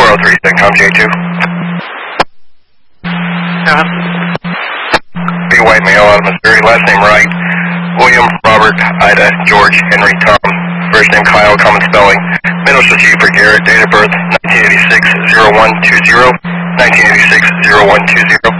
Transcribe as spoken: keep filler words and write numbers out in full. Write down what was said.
oh three, CENTCOM J two. Seven. B. White, male, out of Missouri, last name Wright. William, Robert, Ida, George, Henry, Tom. First name Kyle, common spelling. Middle initials G for Garrett, date of birth nineteen eighty-six, oh one two zero. nineteen eighty-six, oh one two zero.